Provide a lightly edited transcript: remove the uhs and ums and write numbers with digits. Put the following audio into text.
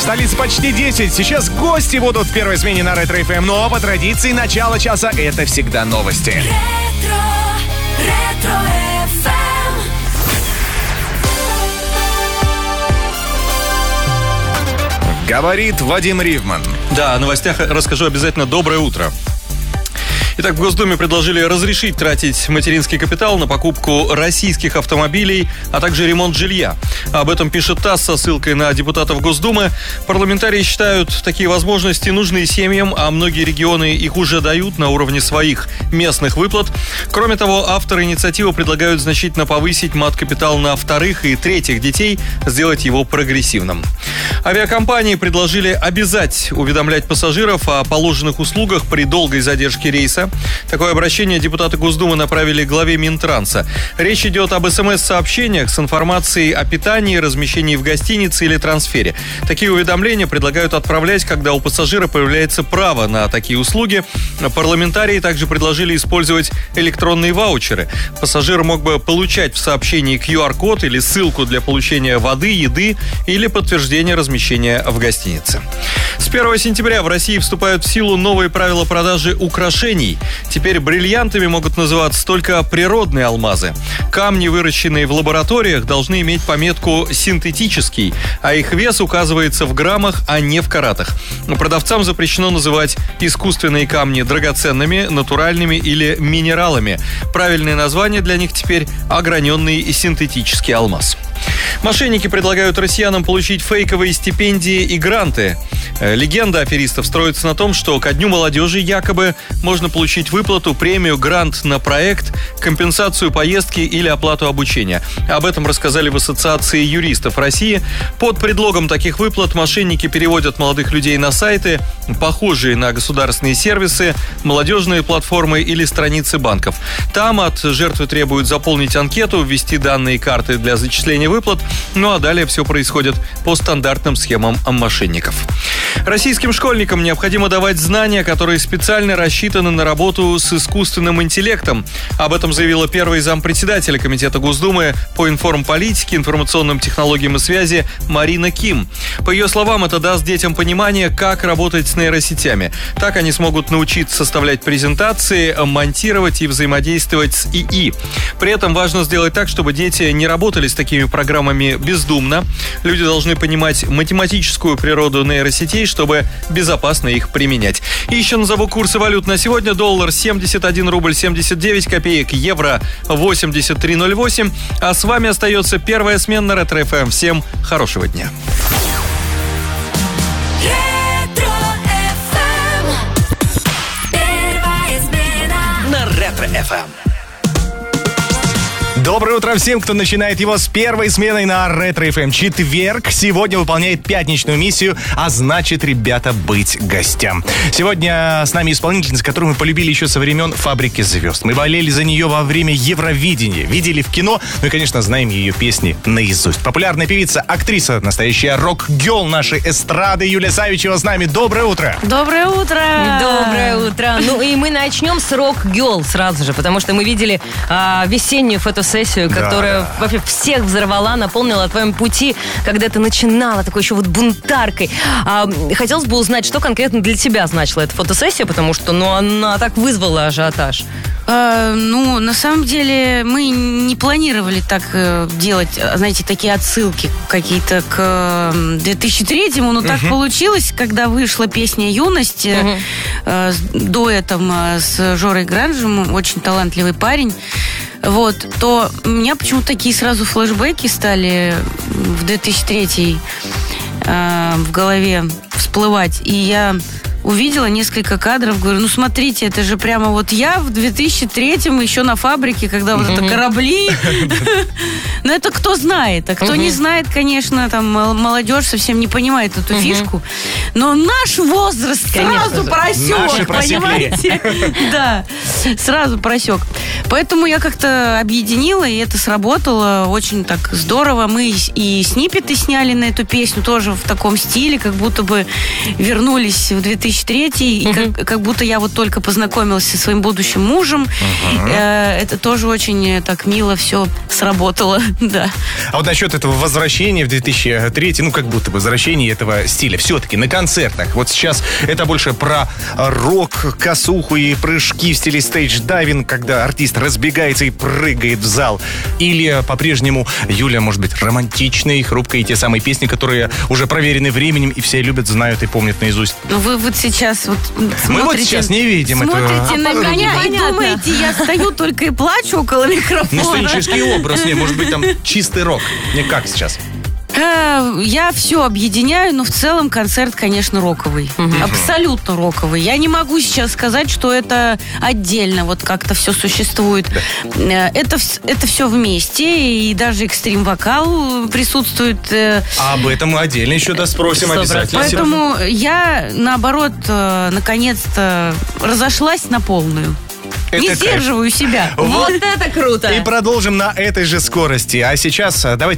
столице почти 10. Сейчас гости будут в первой смене на Ретро FM, но по традиции начало часа это всегда новости. Ретро FM. Говорит Вадим Ривман. Да, о новостях расскажу обязательно. Доброе утро. Итак, в Госдуме предложили разрешить тратить материнский капитал на покупку российских автомобилей, а также ремонт жилья. Об этом пишет ТАСС со ссылкой на депутатов Госдумы. Парламентарии считают такие возможности нужны семьям, а многие регионы их уже дают на уровне своих местных выплат. Кроме того, авторы инициативы предлагают значительно повысить мат-капитал на вторых и третьих детей, сделать его прогрессивным. Авиакомпании предложили обязать уведомлять пассажиров о положенных услугах при долгой задержке рейса. Такое обращение депутаты Госдумы направили главе Минтранса. Речь идет об СМС-сообщениях с информацией о питании, размещении в гостинице или трансфере. Такие уведомления предлагают отправлять, когда у пассажира появляется право на такие услуги. Парламентарии также предложили использовать электронные ваучеры. Пассажир мог бы получать в сообщении QR-код или ссылку для получения воды, еды или подтверждения размещения в гостинице. С 1 сентября в России вступают в силу новые правила продажи украшений. Теперь бриллиантами могут называться только природные алмазы. Камни, выращенные в лабораториях, должны иметь пометку «синтетический», а их вес указывается в граммах, а не в каратах. Продавцам запрещено называть искусственные камни драгоценными, натуральными или минералами. Правильное название для них теперь ограненный синтетический алмаз. Мошенники предлагают россиянам получить фейковые стипендии и гранты. Легенда аферистов строится на том, что ко Дню молодежи якобы можно получить выплату, премию, грант на проект, компенсацию поездки или оплату обучения. Об этом рассказали в Ассоциации юристов России. Под предлогом таких выплат мошенники переводят молодых людей на сайты, похожие на государственные сервисы, молодежные платформы или страницы банков. Там от жертвы требуют заполнить анкету, ввести данные карты для зачисления выплат, ну а далее все происходит по стандартным схемам мошенников. Российским школьникам необходимо давать знания, которые специально рассчитаны на работу с искусственным интеллектом. Об этом заявила первый зампредседателя Комитета Госдумы по информполитике, информационным технологиям и связи Марина Ким. По ее словам, это даст детям понимание, как работать с нейросетями. Так они смогут научиться составлять презентации, монтировать и взаимодействовать с ИИ. При этом важно сделать так, чтобы дети не работали с такими программами бездумно. Люди должны понимать математическую природу нейросетей, чтобы безопасно их применять. И еще назову курсы валют на сегодня. Доллар 71 рубль 79 копеек, евро 83.08. А с вами остается первая смена на Ретро FM. Всем хорошего дня. На Ретро FM. Доброе утро всем, кто начинает его с первой сменой на Ретро FM. Четверг сегодня выполняет пятничную миссию, а значит, ребята, быть гостям. Сегодня с нами исполнительница, которую мы полюбили еще со времен «Фабрики звезд». Мы болели за нее во время Евровидения, видели в кино, ну и, конечно, знаем ее песни наизусть. Популярная певица, актриса, настоящая рок-герл нашей эстрады Юлия Савичева с нами. Доброе утро! Доброе утро! Доброе утро! Ну и мы начнем с рок-герл сразу же, потому что мы видели весеннюю фотосессию, которая вообще всех взорвала, наполнила о твоем пути, когда ты начинала такой еще вот бунтаркой. Хотелось бы узнать, что конкретно для тебя значила эта фотосессия, потому что, она так вызвала ажиотаж. На самом деле мы не планировали так делать, знаете, такие отсылки какие-то к 2003-му, но так получилось, когда вышла песня «Юность» с дуэтом с Жорой Гранжем, очень талантливый парень. То у меня почему-то такие сразу флешбеки стали в 2003 в голове всплывать. И я увидела несколько кадров, говорю, смотрите, это же прямо вот я в 2003-м еще на фабрике, когда вот это корабли. Но это кто знает, а кто не знает, конечно, там молодежь совсем не понимает эту фишку. Но наш возраст сразу просек, понимаете? Да, сразу просек. Поэтому я как-то объединила, и это сработало очень так здорово. Мы и сниппеты сняли на эту песню, тоже в таком стиле, как будто бы вернулись в 2003 2003, и как будто я вот только познакомилась со своим будущим мужем. Это тоже очень так мило все сработало, да. А вот насчет этого возвращения в 2003, ну, как будто бы возвращение этого стиля. Все-таки на концертах. Вот сейчас это больше про рок, косуху и прыжки в стиле стейдж-дайвинг, когда артист разбегается и прыгает в зал. Или по-прежнему Юля, может быть, романтичная и хрупкая, и те самые песни, которые уже проверены временем, и все любят, знают и помнят наизусть. Ну, вы вот сейчас вот смотрите... Мы вот сейчас не видим Смотрите на этого. меня и думаете, я стою только и плачу около микрофона. Ну, сценический образ, не, может быть, там чистый рок. Не как сейчас. Я все объединяю, но в целом концерт, конечно, роковый. Абсолютно роковый. Я не могу сейчас сказать, что это отдельно вот как-то все существует. Да. Это все вместе, и даже экстрим-вокал присутствует. А об этом мы отдельно еще спросим обязательно. Поэтому я, наоборот, наконец-то разошлась на полную. Не сдерживаю себя. Вот это круто! И продолжим на этой же скорости. А сейчас давайте